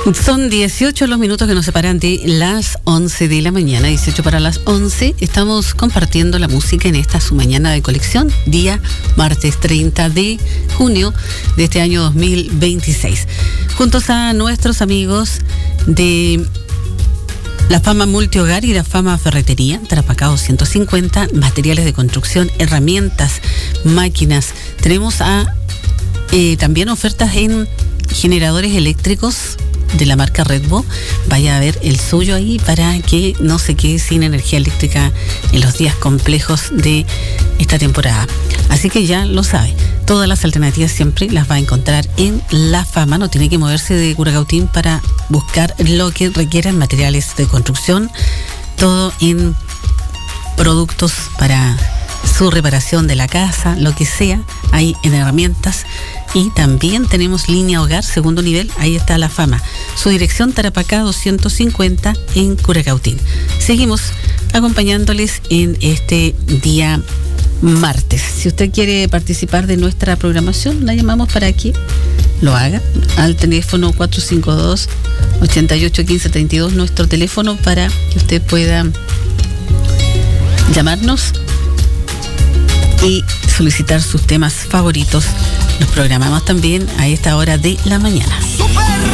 Son 18 los minutos que nos separan de las 11 de la mañana, 18 para las 11. Estamos compartiendo la música en esta su mañana de colección, día martes 30 de junio de este año 2026. Juntos a nuestros amigos de la Fama Multihogar y la Fama Ferretería, Tarapacá 250, materiales de construcción, herramientas, máquinas. Tenemos también ofertas en generadores eléctricos de la marca Redbo. Vaya a ver el suyo ahí para que no se quede sin energía eléctrica en los días complejos de esta temporada. Así que ya lo sabe, todas las alternativas siempre las va a encontrar en La Fama. No tiene que moverse de Curacautín para buscar lo que requieran, materiales de construcción, todo en productos para su reparación de la casa, lo que sea, ahí en herramientas. Y también tenemos línea hogar, segundo nivel, ahí está La Fama. Su dirección, Tarapacá 250 en Curacautín. Seguimos acompañándoles en este día martes. Si usted quiere participar de nuestra programación, la llamamos para que lo haga al teléfono 452-881532, nuestro teléfono para que usted pueda llamarnos y solicitar sus temas favoritos. Los programamos también a esta hora de la mañana.